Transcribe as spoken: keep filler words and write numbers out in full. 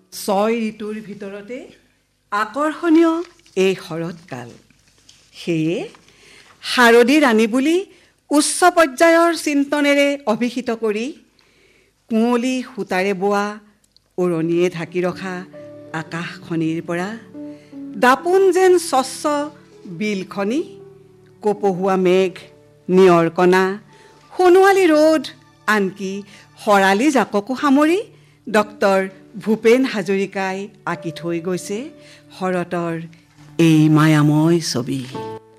ছয় ঋতুৰ ভিতৰতে আকৰ্ষণীয় এই শৰৎকাল। সেয়ে শাৰদী ৰাণী বুলি উচ্চ পৰ্যায়ৰ চিন্তনেৰে অভিহিত কৰি কুঁৱলী সূতাৰে বোৱা উৰণিয়ে ঢাকি ৰখা আকাশখনিৰ পৰা দাপোন যেন স্বচ্ছ বিলখনি, কপহুৱা মেঘ, নিয়ৰ কণা, সোণোৱালী ৰ'দ, আনকি শৰালী জাককো সামৰি ডক্টৰ ভূপেন হাজৰিকাই আঁকি থৈ গৈছে শৰতৰ এই মায়াময় ছবি।